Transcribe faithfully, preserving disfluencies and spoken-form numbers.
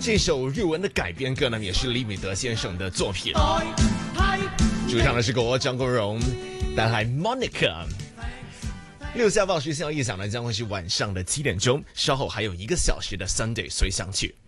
这首日文的改编歌呢，也是李米德先生的作品。主唱的是国张国荣，带来 Monica。六下报时效一响呢，将会是晚上的七点钟，稍后还有一个小时的 Sunday 随想曲。